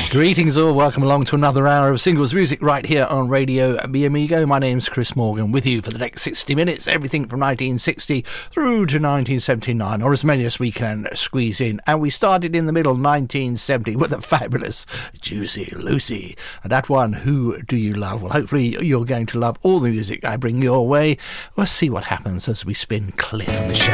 Greetings all, welcome along to another hour of singles music right here on Radio Mi Amigo. My name's Chris Morgan, with you for the next 60 minutes, everything from 1960 through to 1979, or as many as we can squeeze in. And we started in the middle, 1970, with a fabulous Juicy Lucy. And that one, Who Do You Love? Well, hopefully you're going to love all the music I bring your way. We'll see what happens as we spin Cliff and the Shadows.